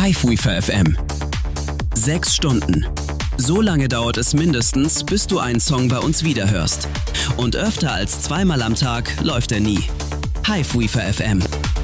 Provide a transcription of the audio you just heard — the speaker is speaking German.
Hiveweaver FM. 6 Stunden. So lange dauert es mindestens, bis du einen Song bei uns wiederhörst. Und öfter als 2-mal am Tag läuft er nie. Hiveweaver FM.